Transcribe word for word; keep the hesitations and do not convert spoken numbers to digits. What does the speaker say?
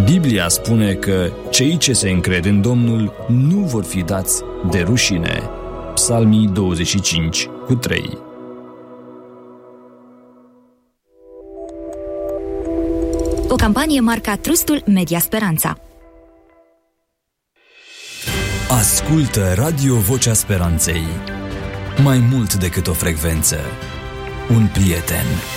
Biblia spune că cei ce se încred în Domnul nu vor fi dați de rușine. Psalmii douăzeci și cinci cu trei. O campanie marca Trustul Media Speranța. Ascultă Radio Vocea Speranței. Mai mult decât o frecvență, un prieten.